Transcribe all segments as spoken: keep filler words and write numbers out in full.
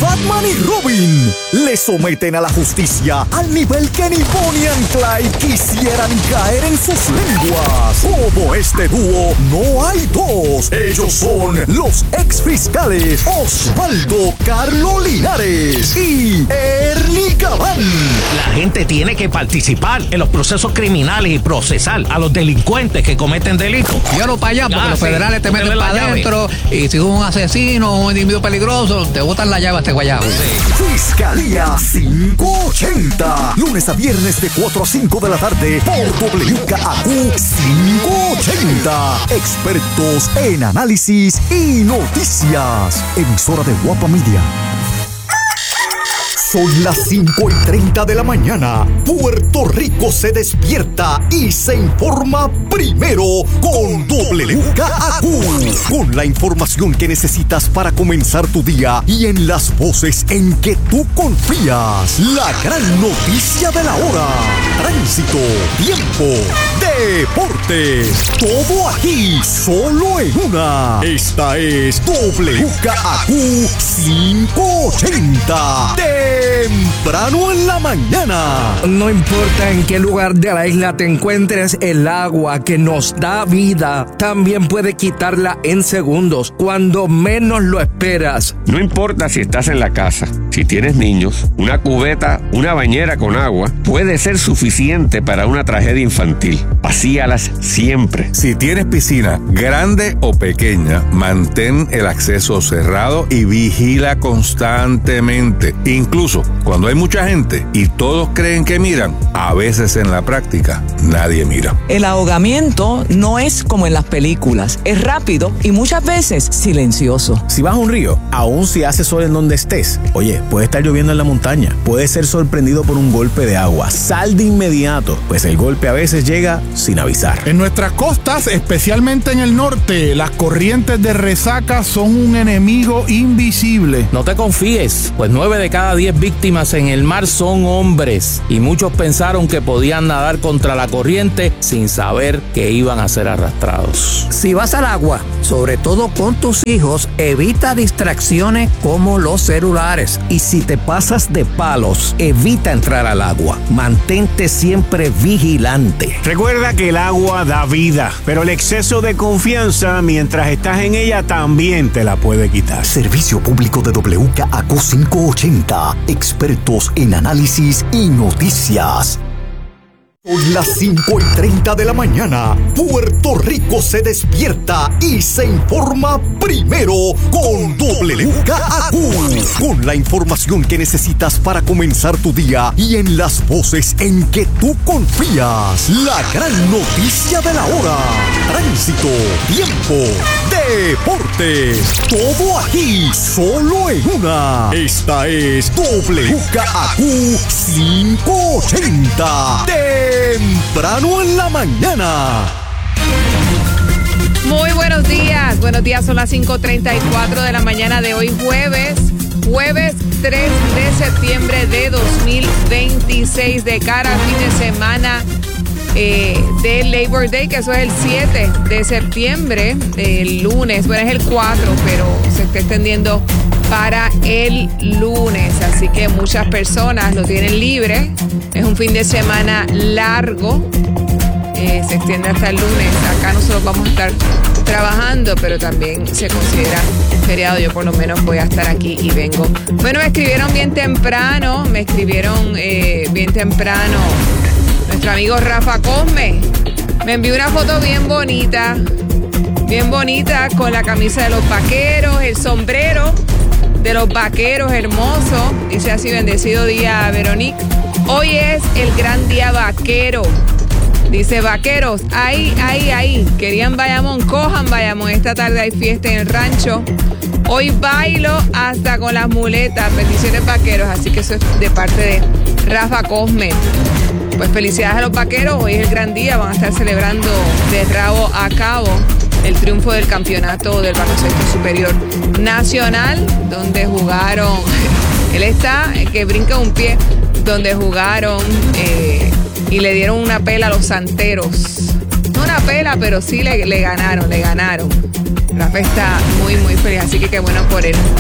Batman y Robin le someten a la justicia al nivel que ni Bonnie and Clyde quisieran caer en sus lenguas. Como este dúo, no hay dos. Ellos son los ex fiscales Osvaldo Carlo Linares y Ernie Cabán. La gente tiene que participar en los procesos criminales y procesar a los delincuentes que cometen delitos. Llévalo para allá, porque Ah, los sí, federales te meten para adentro y si es un asesino o un individuo peligroso, te botan la llave a este guayabo. Sí. Fiscalía quinientos ochenta. Lunes a viernes de cuatro a cinco de la tarde por W K A Q quinientos ochenta. Expertos en análisis y noticias. Emisora de Guapa Media. Son las cinco y treinta de la mañana. Puerto Rico se despierta y se informa primero con W K A Q. Con la información que necesitas para comenzar tu día y en las voces en que tú confías. La gran noticia de la hora. Tránsito, tiempo, deportes. Todo aquí, solo en una. Esta es W K A Q quinientos ochenta. Temprano en la mañana. No importa en qué lugar de la isla te encuentres, el agua que nos da vida también puede quitarla en segundos, cuando menos lo esperas. No importa si estás en la casa, si tienes niños, una cubeta, una bañera con agua puede ser suficiente para una tragedia infantil. Vacíalas siempre. Si tienes piscina, grande o pequeña, mantén el acceso cerrado y vigila constantemente. Incluso cuando hay mucha gente y todos creen que miran, a veces en la práctica nadie mira. El ahogamiento no es como en las películas. Es rápido y muchas veces silencioso. Si vas a un río, aun si hace sol en donde estés, oye, puede estar lloviendo en la montaña, puedes ser sorprendido por un golpe de agua. Sal de inmediato, pues el golpe a veces llega sin avisar. En nuestras costas, especialmente en el norte, las corrientes de resaca son un enemigo invisible. No te confíes, pues nueve de cada diez víctimas en el mar son hombres y muchos pensaron que podían nadar contra la corriente sin saber que iban a ser arrastrados. Si vas al agua, sobre todo con tus hijos, evita distracciones como los celulares. Y si te pasas de palos, evita entrar al agua. Mantente siempre vigilante. Recuerda que el agua da vida, pero el exceso de confianza mientras estás en ella también te la puede quitar. Servicio público de W K A Q quinientos ochenta. Expertos en análisis y noticias. Son las cinco y treinta de la mañana. Puerto Rico se despierta y se informa primero con W K A Q. Con la información que necesitas para comenzar tu día y en las voces en que tú confías. La gran noticia de la hora. Tránsito, tiempo, deportes. Todo aquí, solo en una. Esta es W K A Q quinientos ochenta. Temprano en la mañana. Muy buenos días. Buenos días, son las cinco treinta y cuatro de la mañana de hoy, jueves. Jueves tres de septiembre de dos mil veintiséis, de cara al fin de semana eh, del Labor Day, que eso es el siete de septiembre, el lunes. Bueno, es el cuatro, pero se está extendiendo para el lunes, así que muchas personas lo tienen libre. Es un fin de semana largo, eh, se extiende hasta el lunes. Acá nosotros vamos a estar trabajando, pero también se considera feriado. Yo por lo menos voy a estar aquí y vengo. Bueno, me escribieron bien temprano, me escribieron eh, bien temprano nuestro amigo Rafa Cosme. Me envió una foto bien bonita, bien bonita, con la camisa de los vaqueros, el sombrero de los vaqueros hermoso. Dice así: bendecido día, Veronique. Hoy es el gran día vaquero. Dice: vaqueros, ahí, ahí, ahí. Querían Bayamón, cojan Bayamón. Esta tarde hay fiesta en el rancho. Hoy bailo hasta con las muletas. Bendiciones, vaqueros. Así que eso es de parte de Rafa Cosme. Pues felicidades a los vaqueros. Hoy es el gran día. Van a estar celebrando de rabo a cabo el triunfo del campeonato del baloncesto superior nacional, donde jugaron, él está, que brinca un pie, donde jugaron eh, y le dieron una pela a los santeros. No una pela, pero sí le, le ganaron, le ganaron. Rafa está muy, muy feliz, así que qué bueno por él.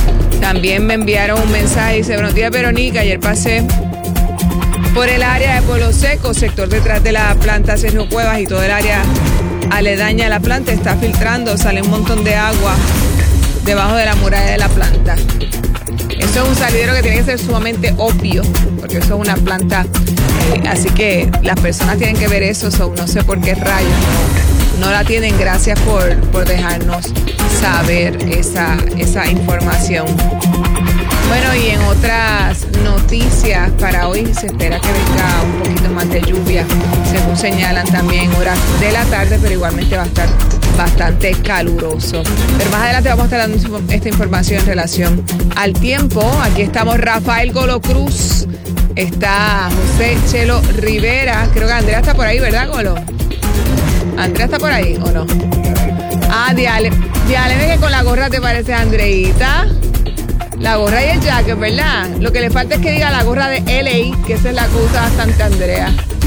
También me enviaron un mensaje, dice, buenos días, Verónica, ayer pasé por el área de Pueblo Seco, sector detrás de la planta Sergio Cuevas, y todo el área aledaña a la planta está filtrando, sale un montón de agua debajo de la muralla de la planta. Eso es un salidero que tiene que ser sumamente obvio, porque eso es una planta, eh, así que las personas tienen que ver eso, so, no sé por qué rayos no, no la tienen. Gracias por, por dejarnos saber esa, esa información. Bueno, y en otras noticias para hoy se espera que venga un poquito más de lluvia, según señalan también horas de la tarde, pero igualmente va a estar bastante caluroso. Pero más adelante vamos a estar dando esta información en relación al tiempo. Aquí estamos Rafael Golo Cruz, está José Chelo Rivera, creo que Andrea está por ahí, ¿verdad, Golo? ¿Andrea está por ahí o no? Ah, diale, diale, ve que con la gorra te parece Andreita. La gorra y el jacket, ¿verdad? Lo que le falta es que diga la gorra de L A, que esa es la que usa bastante Andrea.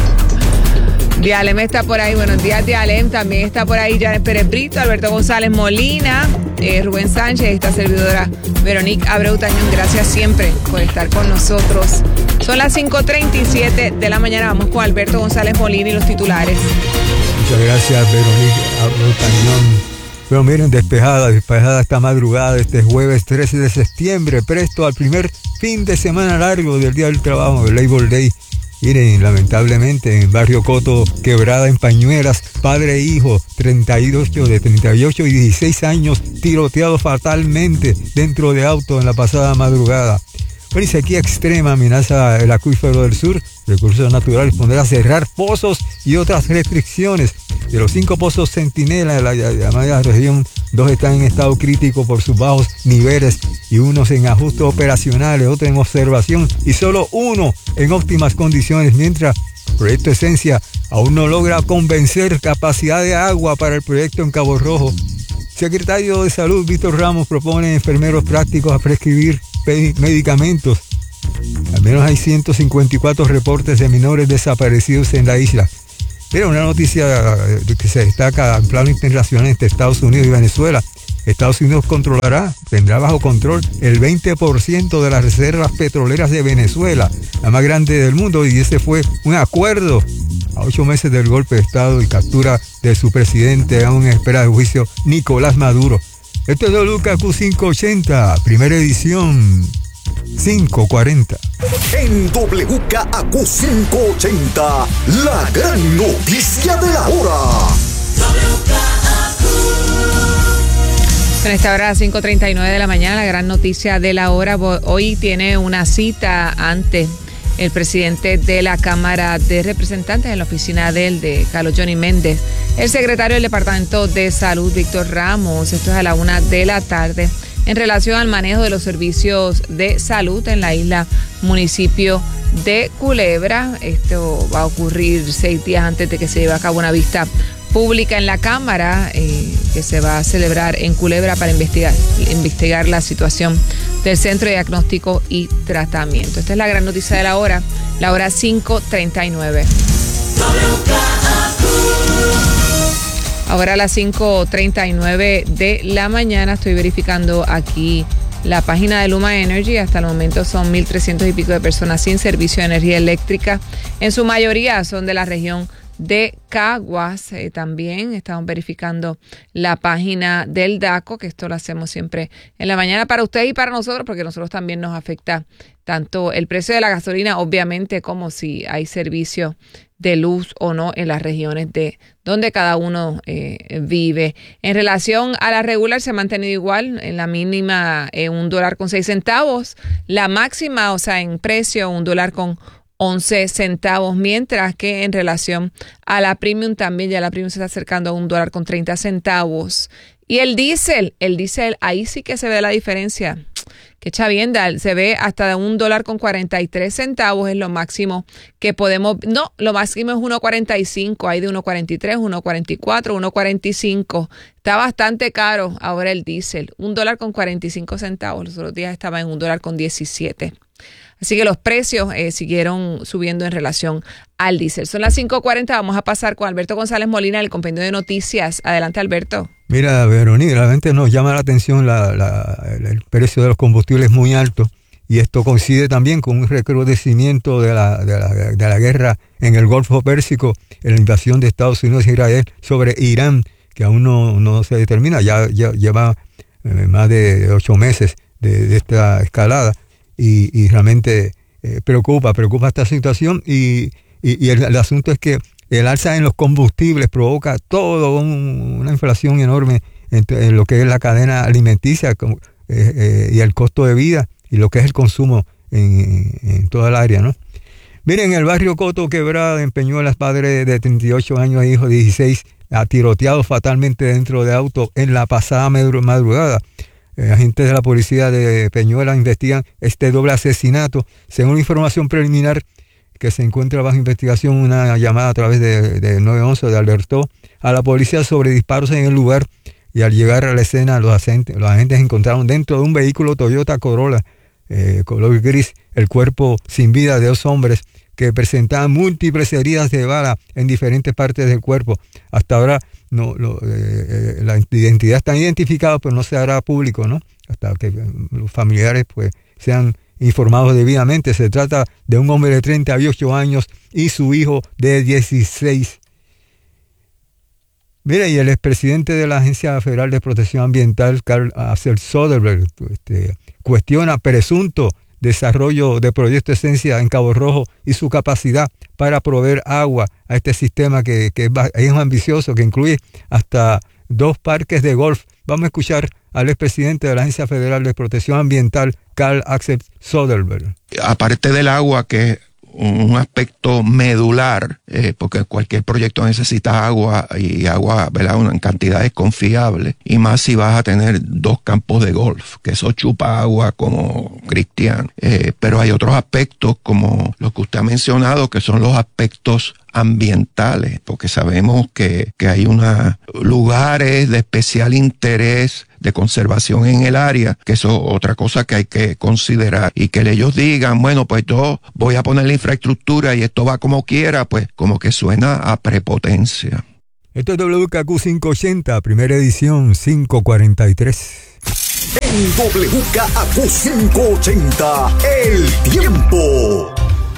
Dialem está por ahí. Buenos días, Dialem. También está por ahí Janet Pérez Brito, Alberto González Molina, eh, Rubén Sánchez, esta servidora Veronique Abreu Tañón. Gracias siempre por estar con nosotros. Son las cinco treinta y siete de la mañana. Vamos con Alberto González Molina y los titulares. Muchas gracias, Veronique Abreu Tañón. Pero miren, despejada, despejada esta madrugada, este jueves trece de septiembre, presto al primer fin de semana largo del Día del Trabajo, el Labor Day. Miren, lamentablemente en Barrio Coto, Quebrada en Pañuelas, padre e hijo, treinta y ocho, de treinta y ocho y dieciséis años, tiroteados fatalmente dentro de auto en la pasada madrugada. Bueno, y sequía extrema amenaza el acuífero del sur. Recursos Naturales pondrá a cerrar pozos y otras restricciones. De los cinco pozos Centinela de la llamada región, dos están en estado crítico por sus bajos niveles y unos en ajustes operacionales, otro en observación y solo uno en óptimas condiciones, mientras el proyecto Esencia aún no logra convencer capacidad de agua para el proyecto en Cabo Rojo. Secretario de Salud Víctor Ramos propone enfermeros prácticos a prescribir medicamentos. Al menos hay ciento cincuenta y cuatro reportes de menores desaparecidos en la isla. Era una noticia que se destaca en plano internacional entre Estados Unidos y Venezuela. Estados Unidos controlará, tendrá bajo control el veinte por ciento de las reservas petroleras de Venezuela, la más grande del mundo, y ese fue un acuerdo a ocho meses del golpe de Estado y captura de su presidente, aún en espera de juicio, Nicolás Maduro. Esto es W K Q quinientos ochenta, primera edición, cinco cuarenta. En W K Q quinientos ochenta, la gran noticia de la hora. En esta hora, cinco treinta y nueve de la mañana, la gran noticia de la hora. Hoy tiene una cita ante el presidente de la Cámara de Representantes en la oficina de él, de Carlos Johnny Méndez, el secretario del Departamento de Salud, Víctor Ramos. Esto es a la una de la tarde, en relación al manejo de los servicios de salud en la isla municipio de Culebra. Esto va a ocurrir seis días antes de que se lleve a cabo una vista pública en la Cámara, eh, que se va a celebrar en Culebra para investigar, investigar la situación del Centro de Diagnóstico y Tratamiento. Esta es la gran noticia de la hora, la hora cinco treinta y nueve. Ahora a las cinco treinta y nueve de la mañana estoy verificando aquí la página de Luma Energy. Hasta el momento son mil trescientos y pico de personas sin servicio de energía eléctrica. En su mayoría son de la región de Caguas. Eh, también estamos verificando la página del DACO, que esto lo hacemos siempre en la mañana para ustedes y para nosotros, porque a nosotros también nos afecta tanto el precio de la gasolina, obviamente, como si hay servicio de luz o no en las regiones de donde cada uno eh, vive. En relación a la regular, se ha mantenido igual, en la mínima eh, un dólar con seis centavos, la máxima, o sea, en precio, un dólar con once centavos, mientras que en relación a la premium también, ya la premium se está acercando a un dólar con treinta centavos. Y el diésel, el diésel, ahí sí que se ve la diferencia. Qué chavienda, se ve hasta de un dólar con cuarenta y tres centavos, es lo máximo que podemos, no, lo máximo es uno cuarenta y cinco, hay de uno cuarenta y tres, uno cuarenta y cuatro, uno cuarenta y cinco. Está bastante caro ahora el diésel, un dólar con cuarenta y cinco centavos, los otros días estaba en un dólar con diecisiete. Así que los precios eh, siguieron subiendo en relación al diésel. Son las cinco cuarenta, vamos a pasar con Alberto González Molina, el compendio de noticias. Adelante, Alberto. Mira, Verónica, realmente nos llama la atención la, la, el precio de los combustibles muy alto, y esto coincide también con un recrudecimiento de la, de la, de la guerra en el Golfo Pérsico, en la invasión de Estados Unidos e Israel sobre Irán, que aún no, no se determina, ya, ya lleva eh, más de ocho meses de, de esta escalada, y, y realmente eh, preocupa, preocupa esta situación, y, y, y el, el asunto es que el alza en los combustibles provoca todo un, una inflación enorme en, en lo que es la cadena alimenticia como, eh, eh, y el costo de vida y lo que es el consumo en, en toda el área, ¿no? Miren, en el barrio Coto Quebrada, en Peñuelas, padre de treinta y ocho años e hijo de dieciséis, ha tiroteado fatalmente dentro de auto en la pasada madrugada. Eh, agentes de la policía de Peñuelas investigan este doble asesinato. Según información preliminar que se encuentra bajo investigación, una llamada a través de, de nueve once de alertó a la policía sobre disparos en el lugar, y al llegar a la escena los agentes, los agentes encontraron dentro de un vehículo Toyota Corolla eh, color gris el cuerpo sin vida de dos hombres que presentaban múltiples heridas de bala en diferentes partes del cuerpo. Hasta ahora no, lo, eh, la identidad está identificada, pero no se hará público, ¿no? Hasta que los familiares pues sean informados debidamente. Se trata de un hombre de treinta y ocho años y su hijo de dieciséis. Mira, y el expresidente de la Agencia Federal de Protección Ambiental, Carl Axel Soderberg, este, cuestiona presunto desarrollo de Proyecto Esencia en Cabo Rojo y su capacidad para proveer agua a este sistema que, que es ambicioso, que incluye hasta dos parques de golf. Vamos a escuchar al expresidente de la Agencia Federal de Protección Ambiental, Carl Axel Soderberg. Aparte del agua, que es un aspecto medular, eh, porque cualquier proyecto necesita agua, y agua, ¿verdad?, en cantidades confiables, y más si vas a tener dos campos de golf, que eso chupa agua como cristiano. Eh, pero hay otros aspectos como los que usted ha mencionado, que son los aspectos ambientales, porque sabemos que, que hay unos lugares de especial interés de conservación en el área, que eso es otra cosa que hay que considerar, y que ellos digan, bueno, pues yo voy a poner la infraestructura y esto va como quiera, pues como que suena a prepotencia. Esto es W K Q quinientos ochenta, primera edición, cinco cuarenta y tres. En W K Q quinientos ochenta, el tiempo.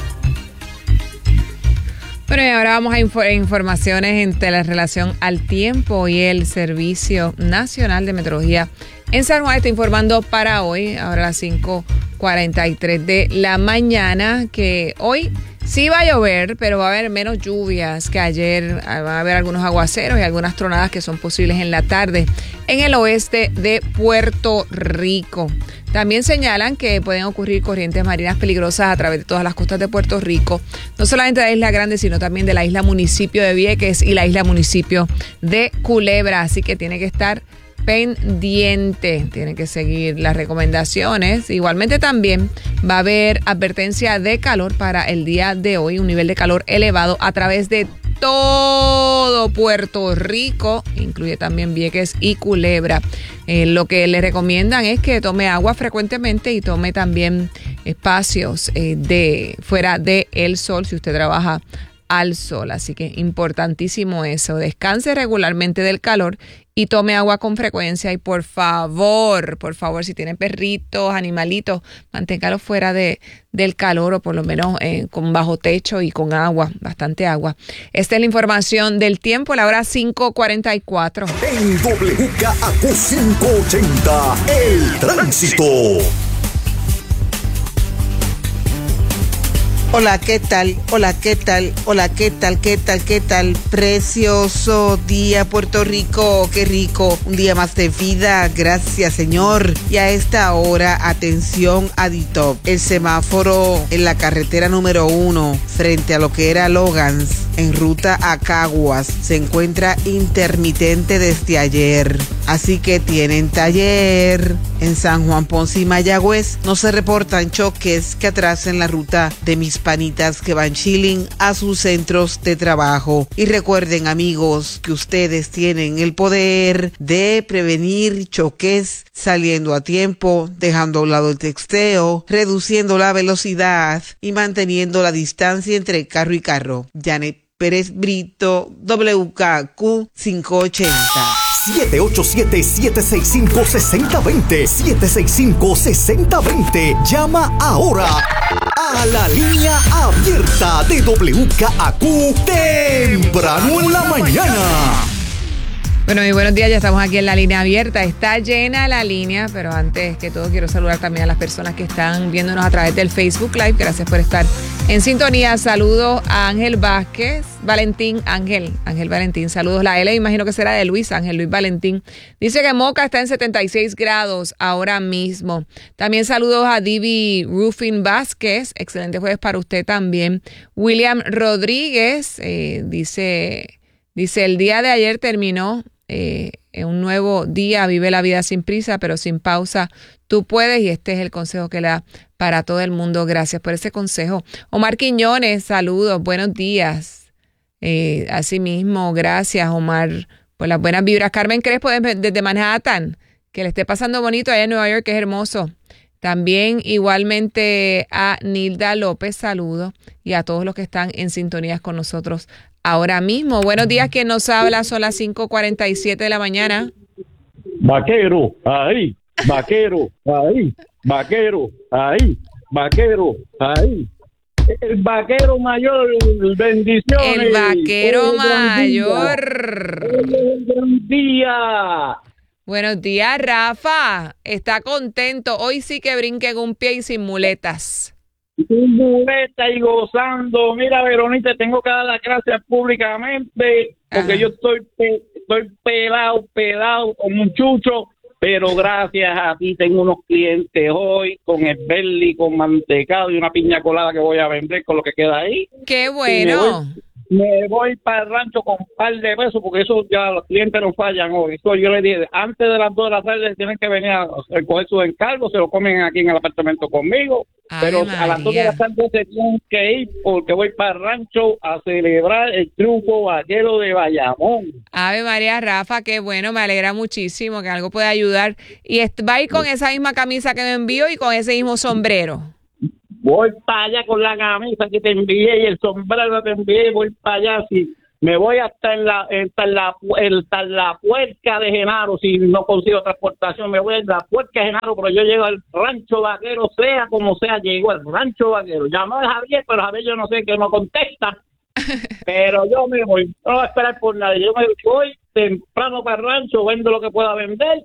Bueno, y ahora vamos a infor- informaciones entre la relación al tiempo y el Servicio Nacional de Meteorología en San Juan. Está informando para hoy, ahora a las cinco cuarenta y tres de la mañana, que hoy sí va a llover, pero va a haber menos lluvias que ayer. Va a haber algunos aguaceros y algunas tronadas que son posibles en la tarde en el oeste de Puerto Rico. También señalan que pueden ocurrir corrientes marinas peligrosas a través de todas las costas de Puerto Rico, no solamente de la Isla Grande, sino también de la isla municipio de Vieques y la isla municipio de Culebra. Así que tiene que estar pendiente, tiene que seguir las recomendaciones. Igualmente también va a haber advertencia de calor para el día de hoy, un nivel de calor elevado a través de todo Puerto Rico, incluye también Vieques y Culebra. Eh, lo que le recomiendan es que tome agua frecuentemente y tome también espacios eh, de fuera del sol si usted trabaja al sol. Así que importantísimo eso. Descanse regularmente del calor y tome agua con frecuencia. Y por favor, por favor, si tienen perritos, animalitos, manténgalos fuera de, del calor, o por lo menos eh, con bajo techo y con agua, bastante agua. Esta es la información del tiempo, la hora cinco cuarenta y cuatro. En W K Q quinientos ochenta, el tránsito. Hola, ¿qué tal? Hola, ¿qué tal? Hola, ¿qué tal? ¿Qué tal? ¿Qué tal? Precioso día, Puerto Rico. Qué rico. Un día más de vida. Gracias, Señor. Y a esta hora, atención, Aditop. El semáforo en la carretera número uno, frente a lo que era Logans, en ruta a Caguas, se encuentra intermitente desde ayer. Así que tienen taller. En San Juan, Ponce y Mayagüez no se reportan choques que atrasen la ruta de mis panitas que van chilling a sus centros de trabajo. Y recuerden, amigos, que ustedes tienen el poder de prevenir choques saliendo a tiempo, dejando a un lado el texteo, reduciendo la velocidad y manteniendo la distancia entre carro y carro. Janet Pérez Brito, W K Q quinientos ochenta. siete ocho siete, siete seis cinco, seis cero dos cero, siete seis cinco, seis cero dos cero. Llama ahora a la línea abierta de W K A Q temprano en la mañana. Bueno, muy buenos días, ya estamos aquí en la línea abierta. Está llena la línea, pero antes que todo quiero saludar también a las personas que están viéndonos a través del Facebook Live. Gracias por estar en sintonía. Saludos a Ángel Vázquez, Valentín, Ángel, Ángel Valentín. Saludos, la L, imagino que será de Luis, Ángel Luis Valentín. Dice que Moca está en setenta y seis grados ahora mismo. También saludos a Divi Rufin Vázquez, excelente jueves para usted también. William Rodríguez, eh, dice, dice, el día de ayer terminó Eh, un nuevo día, vive la vida sin prisa, pero sin pausa. Tú puedes, y este es el consejo que le da para todo el mundo. Gracias por ese consejo. Omar Quiñones, saludos, buenos días. Eh, asimismo, gracias, Omar, por las buenas vibras. Carmen Crespo desde Manhattan, que le esté pasando bonito allá en Nueva York, que es hermoso. También igualmente a Nilda López, saludos, y a todos los que están en sintonías con nosotros ahora mismo. Buenos días, ¿quién nos habla? Son las cinco cuarenta y siete de la mañana. Vaquero, ahí, vaquero, ahí, vaquero, ahí, vaquero, ahí. El vaquero mayor, bendiciones. El vaquero El mayor. Buen día. Buenos días, Rafa. Está contento. Hoy sí que brinque en un pie y sin muletas. Sin muleta y gozando. Mira, Verónica, tengo que dar las gracias públicamente porque Ajá. yo estoy, pe estoy pelado, pelado como un chucho, pero gracias a ti tengo unos clientes hoy con el belly, con mantecado y una piña colada que voy a vender con lo que queda ahí. ¡Qué bueno! Me voy para el rancho con un par de pesos porque eso ya los clientes no fallan hoy. Eso yo le dije, antes de las dos de la tarde tienen que venir a recoger sus encargos, se lo comen aquí en el apartamento conmigo. Ay, pero María. A las dos de la tarde se tienen que ir porque voy para el rancho a celebrar el triunfo vaquero de Bayamón. Ave María, Rafa, qué bueno, me alegra muchísimo que algo pueda ayudar. Y va a ir con esa misma camisa que me envió y con ese mismo sombrero. Voy para allá con la camisa que te envié y el sombrero que te envié, voy para allá. Si me voy hasta en la, hasta en la, hasta en la puerca de Genaro, si no consigo transportación, me voy a la puerca de Genaro, pero yo llego al rancho vaquero, sea como sea, llego al rancho vaquero. Llamó a Javier, pero Javier yo no sé, que no contesta, pero yo me voy, no voy a esperar por nadie, yo me voy temprano para el rancho, vendo lo que pueda vender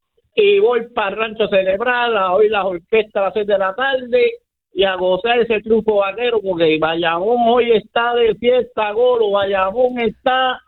y voy para el rancho a celebrar, a oír las orquestas a las seis de la tarde y a gozar ese triunfo vaquero, porque Bayamón hoy está de fiesta, Golo. Bayamón está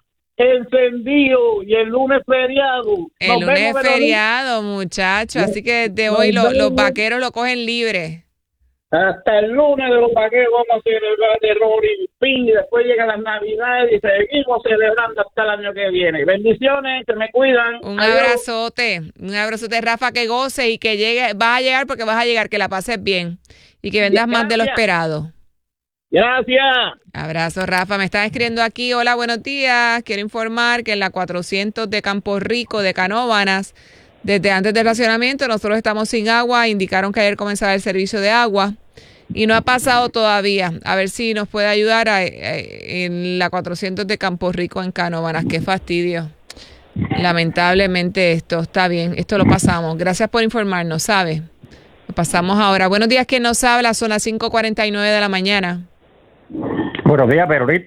encendido y el lunes feriado. El Nos lunes vemos, feriado, muchachos, así que desde hoy lo, los vaqueros lo cogen libre. Hasta el lunes de los vaqueros vamos a celebrar de Rolling Pin y después llegan las Navidades y seguimos celebrando hasta el año que viene. Bendiciones, que me cuidan. Un Adiós. abrazote, un abrazote, Rafa, que goce y que llegue, vas a llegar porque vas a llegar, que la pases bien. Y que vendas más de lo esperado. Gracias. Abrazo, Rafa. Me están escribiendo aquí. Hola, buenos días. Quiero informar que en la cuatrocientos de Campo Rico de Canóvanas, desde antes del racionamiento, nosotros estamos sin agua. Indicaron que ayer comenzaba el servicio de agua y no ha pasado todavía. A ver si nos puede ayudar a, a, en la cuatrocientos de Campo Rico en Canóvanas. Qué fastidio. Lamentablemente esto está bien. Esto lo pasamos. Gracias por informarnos, ¿sabe? Pasamos ahora. Buenos días, ¿quién nos habla? Son las cinco cuarenta y nueve de la mañana. Buenos días, Verónica.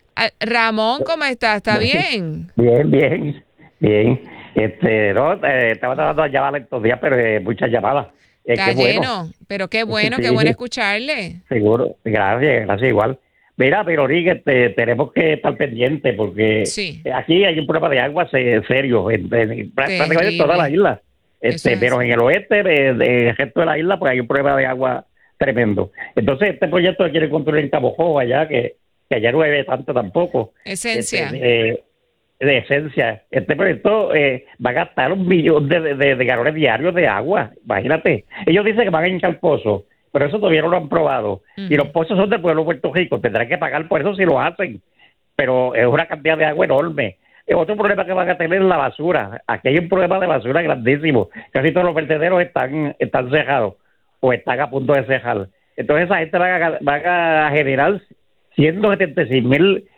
Ramón, ¿cómo estás? ¿Está bien? Bien, bien, bien. Este, no, eh, estaba tratando de llamar estos días, pero eh, muchas llamadas. Eh, Está qué lleno, bueno. pero qué bueno, Sí. qué bueno escucharle. Seguro, gracias, gracias igual. Mira, Verónica, este, tenemos que estar pendientes porque Sí. aquí hay un problema de agua se- serio en, en prácticamente toda la isla. Este, Eso pero es. en el oeste, de, de- el resto de la isla, pues hay un problema de agua tremendo. Entonces, este proyecto lo quiere construir en Cabo Jojo, allá, que, que allá no llueve tanto tampoco. Esencia. Este, de, de esencia. Este proyecto eh, va a gastar un millón de, de, de galones diarios de agua. Imagínate. Ellos dicen que van a hinchar pozos, pero eso todavía no lo han probado. Y los pozos son del pueblo de Puerto Rico. Tendrán que pagar por eso si lo hacen. Pero es una cantidad de agua enorme. Otro problema que van a tener es la basura. Aquí hay un problema de basura grandísimo. Casi todos los vertederos están, están cejados o están a punto de cejar. Entonces esa gente va a, va a generar ciento setenta y seis mil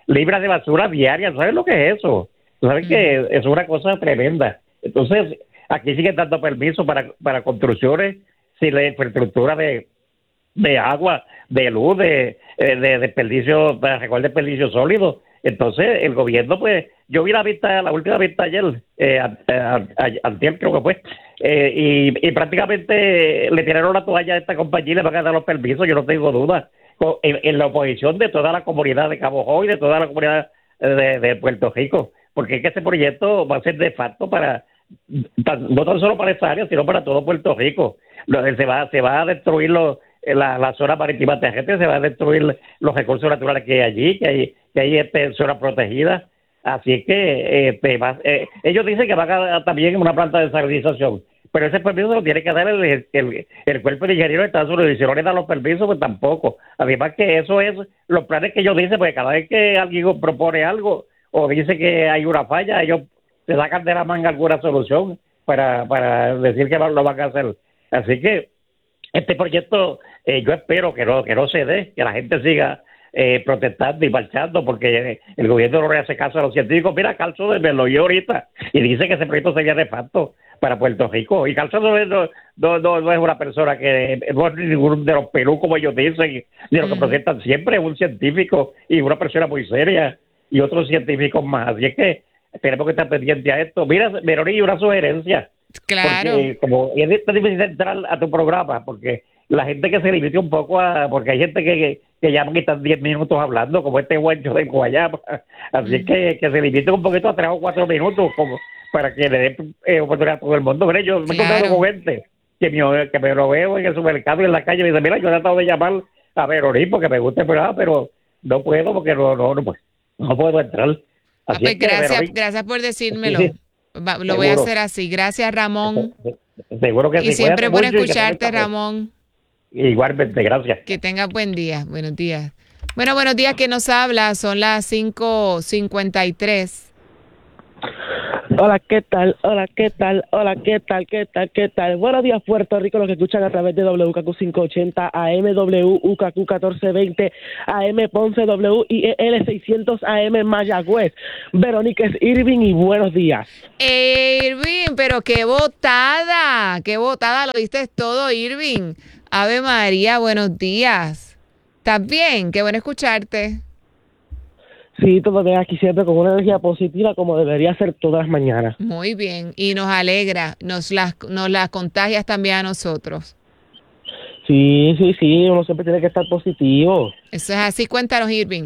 libras de basura diarias. ¿Sabes lo que es eso? ¿Sabes que es una cosa tremenda? Entonces, aquí siguen dando permiso para, para construcciones sin la infraestructura de, de agua, de luz, de, de desperdicio, para recoger desperdicio sólido. Entonces, el gobierno, pues, yo vi la vista, la última vista ayer, eh, a, a, a, antier creo que fue, eh, y, y prácticamente le tiraron la toalla a esta compañía y le van a dar los permisos, yo no tengo duda, en, en la oposición de toda la comunidad de Cabo Rojo y de toda la comunidad de, de Puerto Rico, porque es que este proyecto va a ser de facto para, tan, no tan solo para esa área, sino para todo Puerto Rico. Lo, se va, se va a destruir los, la, la zona marítima terrestre, se va a destruir los recursos naturales que hay allí, que hay, que hay este, zonas protegidas. Así es que eh, te va, eh, ellos dicen que van a, a también una planta de salinización, pero ese permiso lo tiene que dar el, el, el cuerpo de ingenieros de Estados Unidos, y si no le dan los permisos, pues tampoco. Además que eso es los planes que ellos dicen, porque cada vez que alguien propone algo o dice que hay una falla, ellos se sacan de la manga alguna solución para, para decir que lo van a hacer. Así que este proyecto, eh, yo espero que no, que no se dé, que la gente siga eh, protestando y marchando, porque el gobierno no le hace caso a los científicos. Mira, Calzo me lo oyó ahorita y dice que ese proyecto sería de facto para Puerto Rico. Y Calzo no es, no, no, no, no es una persona que no es ninguno de los Perú, como ellos dicen, ni lo que presentan siempre, es un científico y una persona muy seria y otros científicos más. Así es que tenemos que estar pendientes a esto. Mira, Verónica, una sugerencia. Claro. Porque como es difícil entrar a tu programa, porque la gente que se limite un poco a, porque hay gente que, que, que llaman y están diez minutos hablando, como este guancho de Guayama, así mm. que, que se limite un poquito a tres o cuatro minutos, como para que le dé eh, oportunidad a todo el mundo. Mira, yo me he claro. encontrado con gente que me, que me lo veo en el supermercado y en la calle, y me dice, mira, yo he tratado de llamar a Verónica porque me gusta el programa, pero no puedo porque no, no, no, pues, no puedo entrar. Ah, pues gracias, Verónica, gracias por decírmelo. Sí, sí. Va, lo Seguro. Voy a hacer así. Gracias, Ramón. Seguro que y sí. siempre por escucharte, Ramón. Igualmente, gracias. Que tengas buen día. Buenos días. Bueno, buenos días. ¿Quién nos habla? Son las cinco cincuenta y tres. Hola, ¿qué tal? Hola, ¿qué tal? Hola, ¿qué tal? ¿Qué tal? ¿Qué tal? Buenos días, Puerto Rico, los que escuchan a través de W K Q quinientos ochenta, A M W U K Q catorce veinte, A M Ponce, W I L seiscientos A M Mayagüez. Verónica es Irving y buenos días. Eh, Irving, pero qué botada, qué botada, lo diste todo, Irving. Ave María, buenos días. ¿Estás bien? Qué bueno escucharte. Sí, todo bien aquí siempre con una energía positiva como debería ser todas las mañanas. Muy bien, y nos alegra, nos las nos las contagias también a nosotros. Sí, sí, sí, uno siempre tiene que estar positivo. Eso es así, cuéntanos, Irving.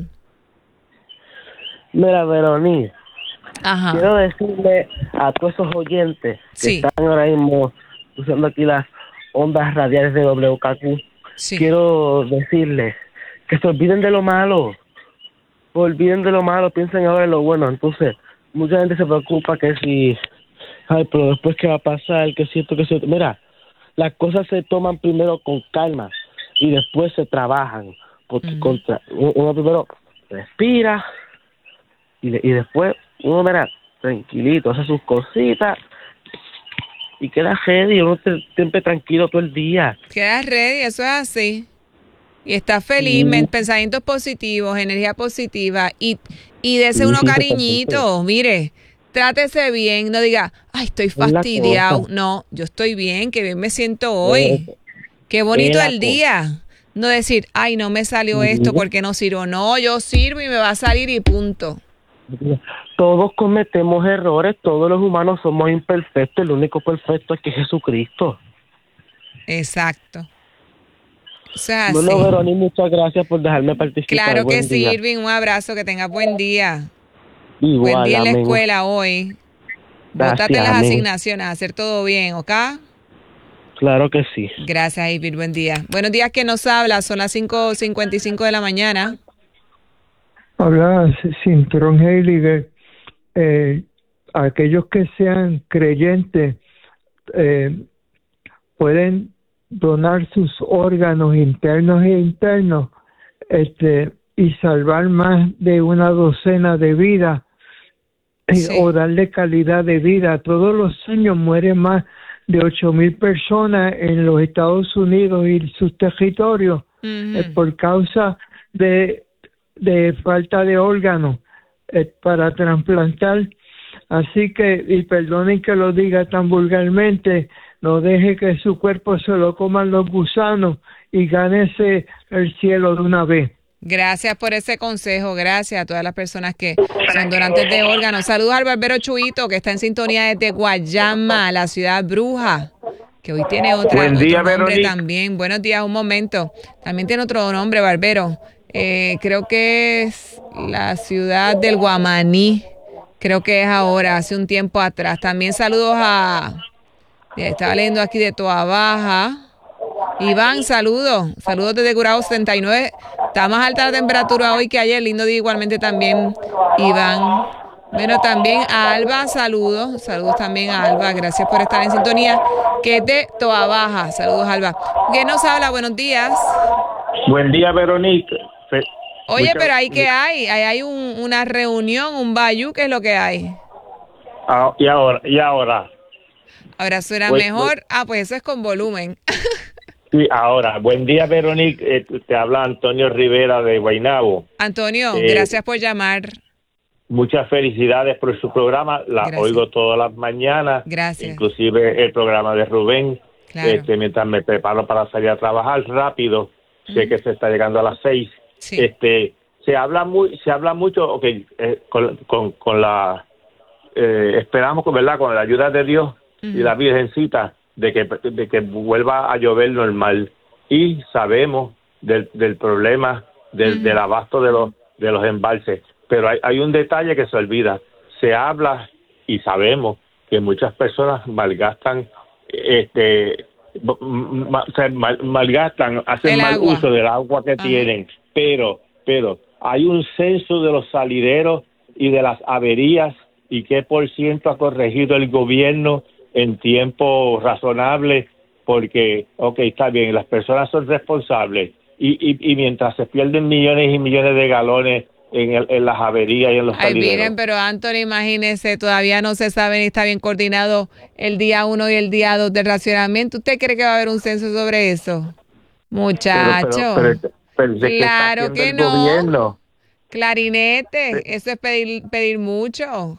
Mira, Verónica, Ajá. quiero decirle a todos esos oyentes sí. que están ahora mismo usando aquí las ondas radiales de W K Q, sí. quiero decirles que se olviden de lo malo. Olviden de lo malo, piensen ahora en lo bueno. Entonces, mucha gente se preocupa que si, ay, pero después qué va a pasar, que siento, que siento. Mira, las cosas se toman primero con calma y después se trabajan. Porque uh-huh. contra, uno primero respira y, y después uno, mira, tranquilito, hace sus cositas y queda ready, uno te, siempre tranquilo todo el día. Queda ready, eso es así. Y está feliz, sí. Pensamientos positivos, energía positiva y, y dese sí, uno sí, cariñito, mire, trátese bien, no diga, ay, estoy fastidiado, no, yo estoy bien, que bien me siento hoy, eh, qué bonito el día, no decir, ay, no me salió sí. esto porque no sirvo, no, yo sirvo y me va a salir y punto. Todos cometemos errores, todos los humanos somos imperfectos, el único perfecto es que es Jesucristo. Exacto. O sea, bueno, sí. Verónica, muchas gracias por dejarme participar. Claro que buen sí, día. Irving, un abrazo, que tengas buen día. Igual, buen día en la amén. escuela hoy. Bótate las amén. asignaciones, hacer todo bien, ¿ok? Claro que sí. Gracias, Irving, buen día. Buenos días, ¿quién nos habla? Son las cinco cincuenta y cinco de la mañana. Habla Cintrón Heiliger. Eh, aquellos que sean creyentes eh, pueden donar sus órganos internos e internos este y salvar más de una docena de vidas sí. eh, o darle calidad de vida. Todos los años mueren más de ocho mil personas en los Estados Unidos y sus territorios uh-huh. eh, por causa de de falta de órganos eh, para trasplantar. Así que, y perdonen que lo diga tan vulgarmente, no deje que su cuerpo se lo coman los gusanos y gánese el cielo de una vez. Gracias por ese consejo, gracias a todas las personas que son donantes de órganos. Saludos al barbero Chuito, que está en sintonía desde Guayama, la ciudad bruja, que hoy tiene otra, Buen día, otro nombre Verónica. también. Buenos días, un momento. También tiene otro nombre, barbero. Eh, creo que es la ciudad del Guamaní. Creo que es ahora, hace un tiempo atrás. También saludos a... Estaba leyendo aquí de Toa Baja. Iván, saludos. Saludos desde Gurabo setenta y nueve. Está más alta la temperatura hoy que ayer. Lindo día igualmente también, Iván. Bueno, también a Alba, saludos. Saludos también a Alba. Gracias por estar en sintonía. Que es de Toa Baja. Saludos, Alba. ¿Quién nos habla? Buenos días. Buen día, Verónica. Fe- Oye, mucha- pero ahí que hay, ahí hay un- una reunión, un bayú, ¿qué es lo que hay? Ah, y ahora, y ahora. Ahora suena Voy- mejor. Ah, pues eso es con volumen. Sí, ahora. Buen día, Verónica. Eh, te habla Antonio Rivera de Guaynabo. Antonio, Eh, gracias por llamar. Muchas felicidades por su programa. La Gracias. oigo todas las mañanas. Gracias. Inclusive el programa de Rubén. Claro. Este, mientras me preparo para salir a trabajar rápido. Sé que se está llegando a las seis. Sí. Este, se habla muy, se habla mucho, okay, eh, con, con, con la, eh, esperamos, con verdad, con la ayuda de Dios y la Virgencita, de que, de que vuelva a llover normal. Y sabemos del, del problema del, del abasto de los, de los embalses. Pero hay, hay un detalle que se olvida. Se habla y sabemos que muchas personas malgastan, este, ma- o sea, mal- malgastan, hacen El mal agua. uso del agua que tienen. Pero, pero hay un censo de los salideros y de las averías y qué por ciento ha corregido el gobierno en tiempo razonable, porque, ok, está bien, las personas son responsables y, y, y mientras se pierden millones y millones de galones en, el- en las averías y en los Ay, salideros. miren, pero Anthony, imagínese, todavía no se sabe ni está bien coordinado el día uno y el día dos del racionamiento. ¿Usted cree que va a haber un censo sobre eso? Muchacho. Pero, pero, pero, pero ¿de qué está Claro haciendo que el no. gobierno? Clarinete, eso es pedir, pedir mucho.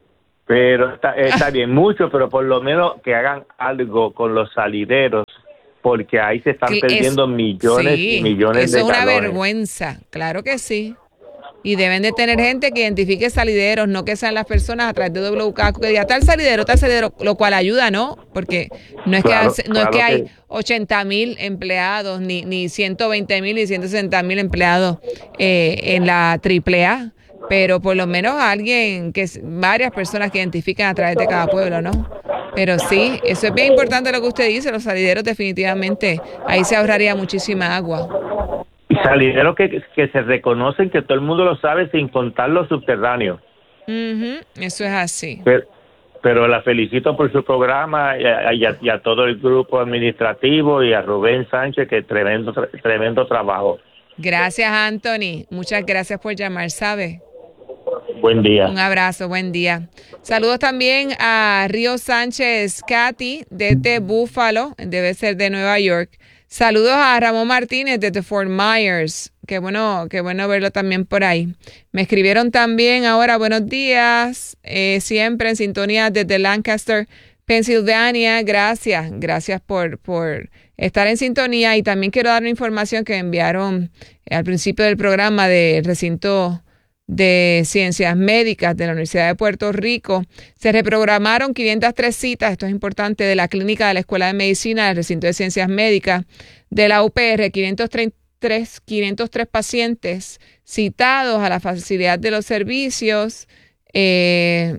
Pero está, está bien mucho, pero por lo menos que hagan algo con los salideros, porque ahí se están Que perdiendo es- millones sí, y millones eso de es una galones. vergüenza, claro que sí. Y deben de tener gente que identifique salideros, no que sean las personas a través de W K que diga tal salidero, tal salidero, lo cual ayuda, ¿no? Porque no es Claro, que, no es claro que hay que- ochenta mil empleados, ni, ni ciento veinte mil y ciento sesenta mil empleados eh, en la triple A, pero por lo menos alguien, que es- varias personas que identifiquen a través de cada pueblo, ¿no? Pero sí, eso es bien importante lo que usted dice, los salideros definitivamente, ahí se ahorraría muchísima agua. Y salideros que, que se reconocen, que todo el mundo lo sabe, sin contar los subterráneos. Ujú, eso es así. Pero, pero la felicito por su programa y a, y a- y a todo el grupo administrativo y a Rubén Sánchez, que tremendo, tra- tremendo trabajo. Gracias, Anthony. Muchas gracias por llamar, ¿sabe? Buen día. Un abrazo, buen día. Saludos también a Río Sánchez Katy desde Buffalo, debe ser de Nueva York. Saludos a Ramón Martínez desde Fort Myers. Qué bueno, qué bueno verlo también por ahí. Me escribieron también ahora, buenos días, eh, siempre en sintonía desde Lancaster, Pensilvania. Gracias, gracias por, por estar en sintonía. Y también quiero dar una información que me enviaron al principio del programa del recinto de Ciencias Médicas de la Universidad de Puerto Rico. Se reprogramaron quinientas tres citas, esto es importante, de la clínica de la Escuela de Medicina del recinto de Ciencias Médicas de la U P R, quinientos tres, quinientos tres pacientes citados a la facilidad de los servicios, eh,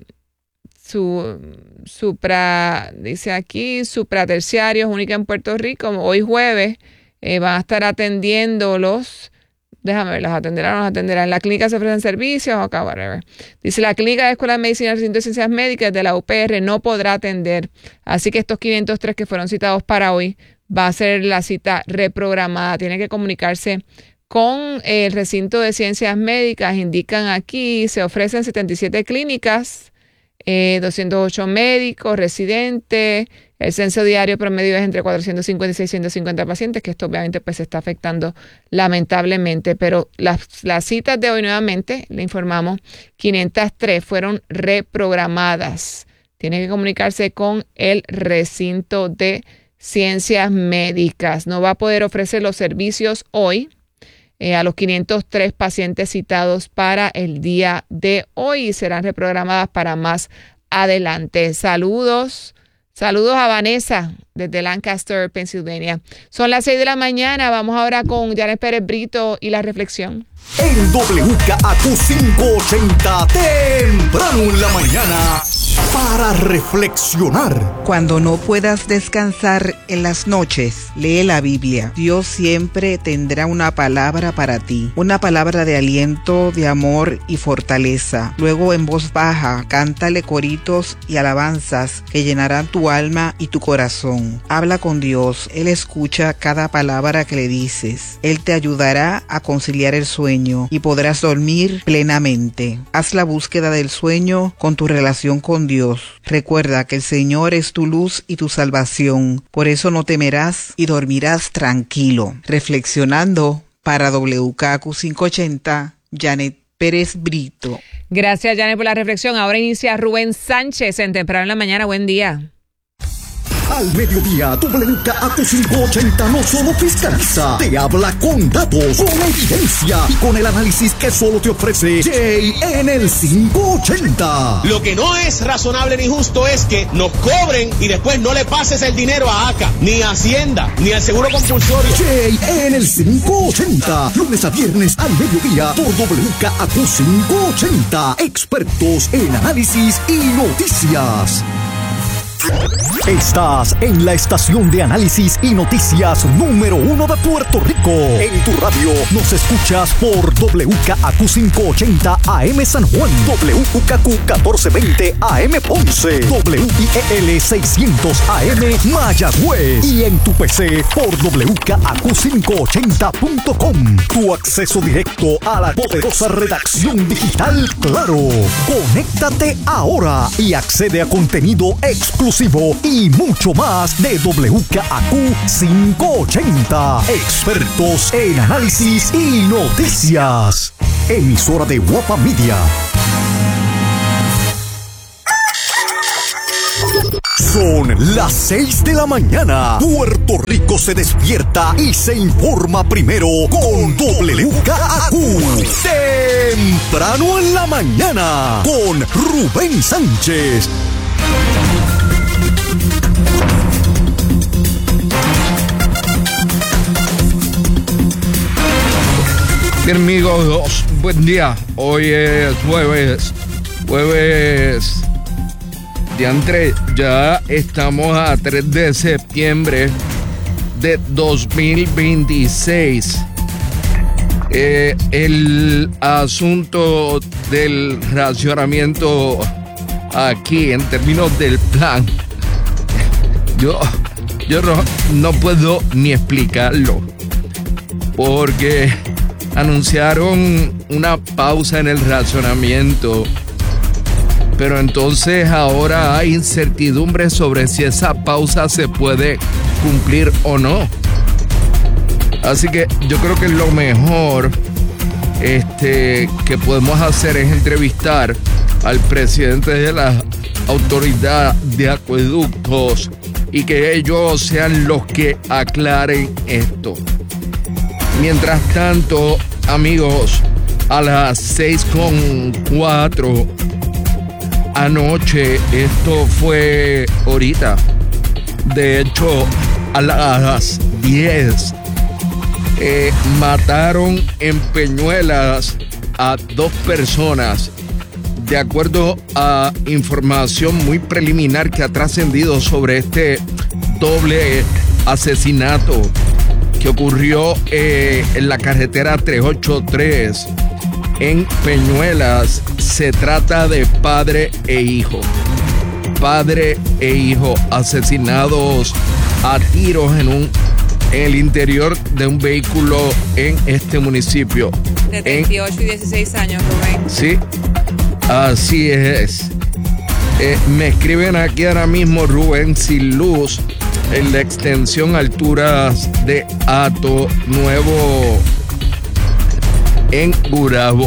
su, supra, dice aquí, supraterciarios única en Puerto Rico. Hoy jueves eh, van a estar atendiéndolos. Déjame ver, los atenderán, los atenderán. En la clínica se ofrecen servicios, ok, whatever. Dice, la clínica de Escuela de Medicina del Recinto de Ciencias Médicas de la U P R no podrá atender. Así que estos quinientos tres que fueron citados para hoy, va a ser la cita reprogramada. Tiene que comunicarse con el Recinto de Ciencias Médicas. Indican aquí, se ofrecen setenta y siete clínicas, eh, doscientos ocho médicos, residentes. El censo diario promedio es entre cuatrocientos cincuenta y seiscientos cincuenta pacientes, que esto obviamente pues se está afectando lamentablemente. Pero las, las citas de hoy nuevamente, le informamos, quinientas tres fueron reprogramadas. Tiene que comunicarse con el recinto de ciencias médicas. No va a poder ofrecer los servicios hoy eh, a los quinientos tres pacientes citados para el día de hoy y serán reprogramadas para más adelante. Saludos, saludos a Vanessa desde Lancaster, Pensilvania. Son las seis de la mañana. Vamos ahora con Janet Pérez Brito y la reflexión. En W K A Q quinientos ochenta, temprano en la mañana, para reflexionar. Cuando no puedas descansar en las noches, lee la Biblia. Dios siempre tendrá una palabra para ti, una palabra de aliento, de amor y fortaleza. Luego, en voz baja, cántale coritos y alabanzas que llenarán tu alma y tu corazón. Habla con Dios, Él escucha cada palabra que le dices. Él te ayudará a conciliar el sueño y podrás dormir plenamente. Haz la búsqueda del sueño con tu relación con Dios. Recuerda que el Señor es tu luz y tu salvación. Por eso no temerás y dormirás tranquilo. Reflexionando para W K A Q quinientos ochenta, Janet Pérez Brito. Gracias, Janet, por la reflexión. Ahora inicia Rubén Sánchez en Temprano en la Mañana. Buen día. Al mediodía, W K A Q quinientos ochenta no solo fiscaliza, te habla con datos, con evidencia y con el análisis que solo te ofrece Jay en el quinientos ochenta. Lo que no es razonable ni justo es que nos cobren y después no le pases el dinero a A C A, ni a Hacienda, ni al Seguro Compulsorio. Jay en el quinientos ochenta, lunes a viernes al mediodía por W K A Q quinientos ochenta. Expertos en análisis y noticias. Estás en la estación de análisis y noticias número uno de Puerto Rico. En tu radio nos escuchas por W K A Q quinientos ochenta A M San Juan, W K Q catorce veinte A M Ponce, W I E L seiscientos A M Mayagüez y en tu P C por W K A Q quinientos ochenta punto com. Tu acceso directo a la poderosa redacción digital Claro. Conéctate ahora y accede a contenido exclusivo y mucho más de W K A Q quinientos ochenta. Expertos en análisis y noticias. Emisora de Guapa Media. Son las seis de la mañana. Puerto Rico se despierta y se informa primero con W K A Q. Temprano en la mañana con Rubén Sánchez. Bien, amigos, buen día. Hoy es jueves, jueves de Andrés. Ya estamos a tres de septiembre de dos mil veintiséis. Eh, el asunto del racionamiento aquí en términos del plan, yo, yo no, no puedo ni explicarlo, porque anunciaron una pausa en el racionamiento, pero entonces ahora hay incertidumbre sobre si esa pausa se puede cumplir o no. Así que yo creo que lo mejor este, que podemos hacer es entrevistar al presidente de la Autoridad de Acueductos y que ellos sean los que aclaren esto. Mientras tanto, amigos, a las seis con cuatro anoche, esto fue ahorita, de hecho a las diez, eh, mataron en Peñuelas a dos personas, de acuerdo a información muy preliminar que ha trascendido sobre este doble asesinato que ocurrió eh, en la carretera trescientos ochenta y tres en Peñuelas. Se trata de padre e hijo. Padre e hijo asesinados a tiros en un en el interior de un vehículo en este municipio. De veintiocho y dieciséis años, Rubén. Sí, así es. Eh, me escriben aquí ahora mismo Rubén Sin Luz en la extensión alturas de Hato Nuevo en Gurabo.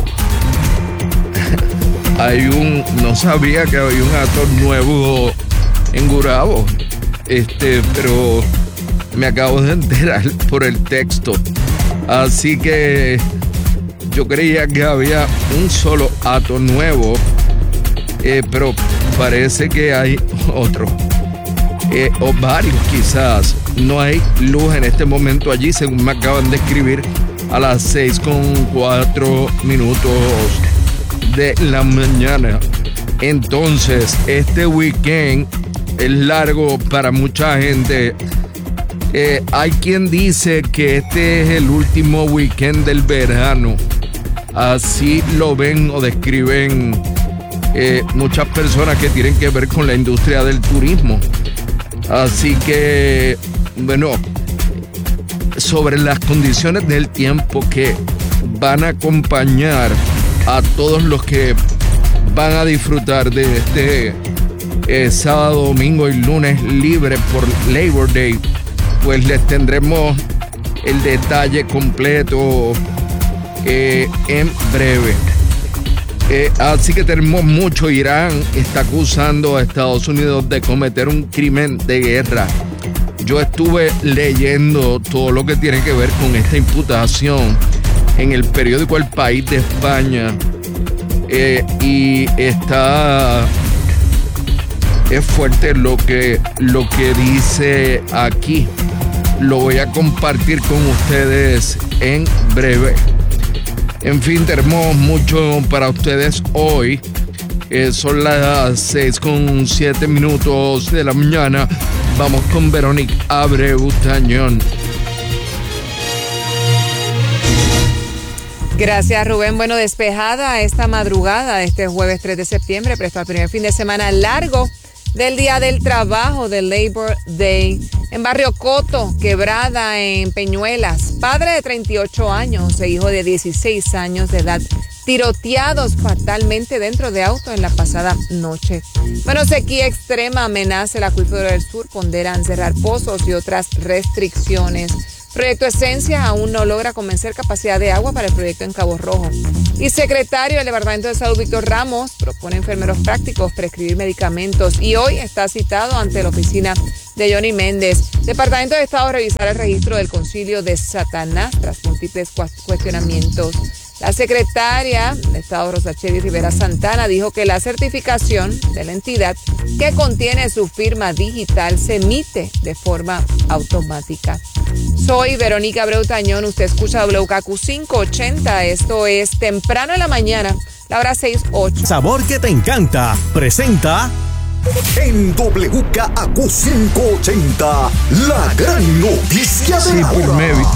Hay un, no sabía que había un Hato Nuevo en Gurabo, este, pero me acabo de enterar por el texto. Así que yo creía que había un solo Hato Nuevo, eh, pero parece que hay otro. Eh, o varios quizás. No hay luz en este momento allí, según me acaban de escribir a las seis con cuatro minutos de la mañana. Entonces, este weekend es largo para mucha gente. Eh, hay quien dice que este es el último weekend del verano. Así lo ven o describen eh, muchas personas que tienen que ver con la industria del turismo. Así que, bueno, sobre las condiciones del tiempo que van a acompañar a todos los que van a disfrutar de este eh, sábado, domingo y lunes libre por Labor Day, pues les tendremos el detalle completo eh, en breve. Eh, así que tenemos mucho. Irán está acusando a Estados Unidos de cometer un crimen de guerra. Yo estuve leyendo todo lo que tiene que ver con esta imputación en el periódico El País de España, eh, y está es fuerte lo que lo que dice aquí. Lo voy a compartir con ustedes en breve. En fin, tenemos mucho para ustedes hoy. Eh, son las seis con siete minutos de la mañana. Vamos con Verónica Abreu Tañón. Gracias, Rubén. Bueno, despejada esta madrugada de este jueves tres de septiembre, presto al primer fin de semana largo del Día del Trabajo, del Labor Day. En Barrio Coto, Quebrada, en Peñuelas, padre de treinta y ocho años e hijo de dieciséis años de edad, tiroteados fatalmente dentro de auto en la pasada noche. Bueno, sequía extrema amenaza el acuífero del sur, ponderan cerrar pozos y otras restricciones. Proyecto Esencia aún no logra convencer capacidad de agua para el proyecto en Cabo Rojo. Y secretario del Departamento de Salud, Víctor Ramos, propone enfermeros prácticos prescribir medicamentos y hoy está citado ante la oficina de Johnny Méndez. Departamento de Estado revisará el registro del concilio de Satanás tras múltiples cuestionamientos. La secretaria de Estado, Rosacheli Rivera Santana, dijo que la certificación de la entidad que contiene su firma digital se emite de forma automática. Soy Verónica Abreu Tañón, usted escucha W K Q quinientos ochenta, esto es temprano en la mañana, la hora seis ocho. Sabor que te encanta, presenta en W K Q quinientos ochenta, la gran noticia de sí, la por hora. Mevi.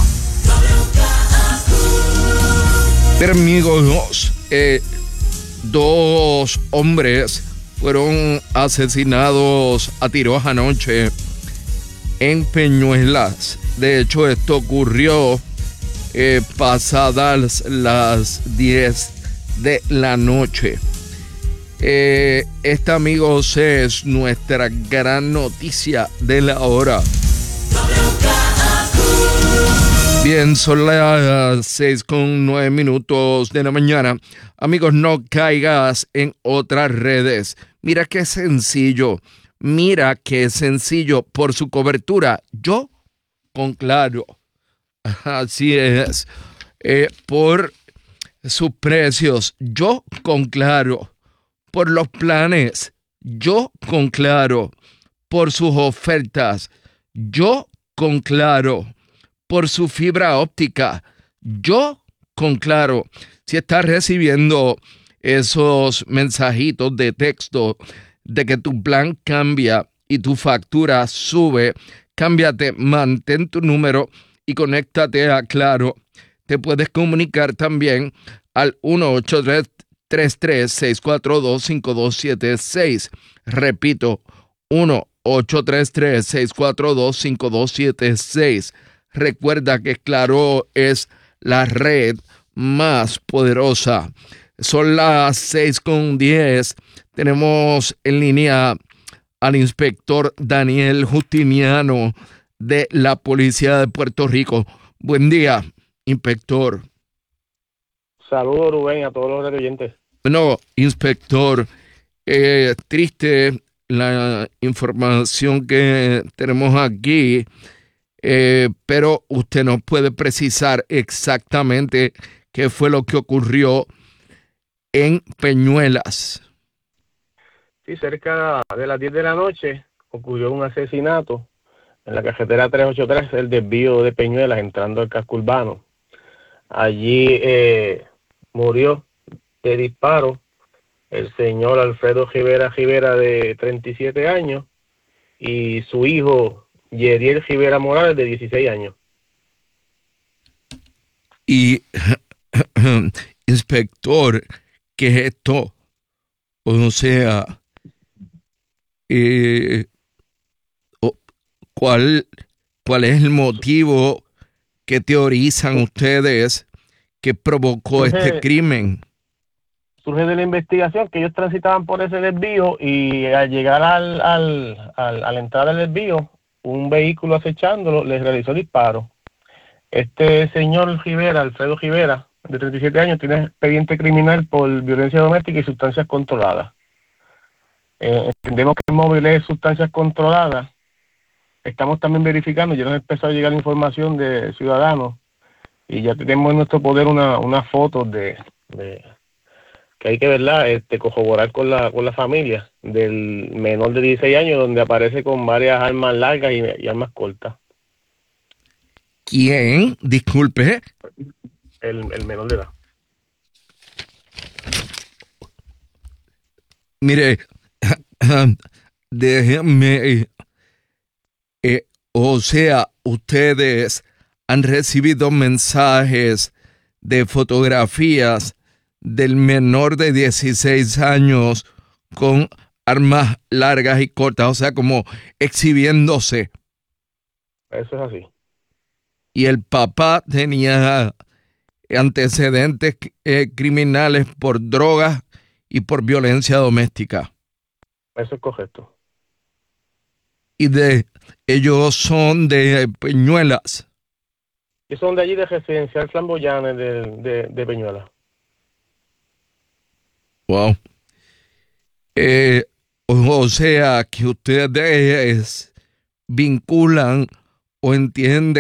Pero amigos, eh, dos hombres fueron asesinados a tiros anoche en Peñuelas. De hecho, esto ocurrió eh, pasadas las diez de la noche. Eh, esta, amigos, es nuestra gran noticia de la hora. Bien, son las seis con nueve minutos de la mañana. Amigos, no caigas en otras redes. Mira qué sencillo. Mira qué sencillo. Por su cobertura, yo con Claro. Así es. Eh, por sus precios, yo con Claro. Por los planes, yo con Claro. Por sus ofertas, yo con Claro. Por su fibra óptica, yo con Claro. Si estás recibiendo esos mensajitos de texto de que tu plan cambia y tu factura sube, cámbiate, mantén tu número y conéctate a Claro. Te puedes comunicar también al uno ocho tres tres, seis cuatro dos, cinco dos siete seis. Repito, uno ocho tres tres, seis cuatro dos, cinco dos siete seis. Recuerda que Claro es la red más poderosa. Son las seis con diez. tenemos en línea al inspector Daniel Justiniano de la Policía de Puerto Rico. Buen día, inspector. Saludos, Rubén, a todos los oyentes. Bueno, inspector, eh, triste la información que tenemos aquí, eh, pero usted nos puede precisar exactamente qué fue lo que ocurrió en Peñuelas. Sí, cerca de las diez de la noche ocurrió un asesinato en la carretera trescientos ochenta y tres, el desvío de Peñuelas, entrando al casco urbano. Allí eh, murió de disparo el señor Alfredo Rivera Rivera, de treinta y siete años, y su hijo Yeriel Rivera Morales, de dieciséis años. Y, inspector, ¿qué es esto? O sea, eh, ¿cuál, ¿cuál es el motivo que teorizan ustedes que provocó Surge, este crimen? Surge de la investigación que ellos transitaban por ese desvío y al llegar al, al, al, a la entrada del desvío, un vehículo acechándolo les realizó disparo. Este señor Rivera, Alfredo Rivera, de treinta y siete años, tiene expediente criminal por violencia doméstica y sustancias controladas. Eh, entendemos que el móvil es sustancias controladas. Estamos también verificando, ya nos empezó a llegar información de ciudadanos y ya tenemos en nuestro poder una, una foto de, de que hay que verla, este, corroborar con la con la familia del menor de dieciséis años, donde aparece con varias armas largas y, y armas cortas. ¿Quién? Disculpe. El, el menor de edad. Mire, déjenme, eh, o sea, ustedes han recibido mensajes de fotografías del menor de dieciséis años con armas largas y cortas, o sea, como exhibiéndose. Eso es así. Y el papá tenía antecedentes eh, criminales por drogas y por violencia doméstica. Eso es correcto. Y de ellos son de Peñuelas. Y son de allí, de Residencial Flamboyane de, de, de Peñuelas. Wow. Eh, o sea, que ustedes vinculan o entienden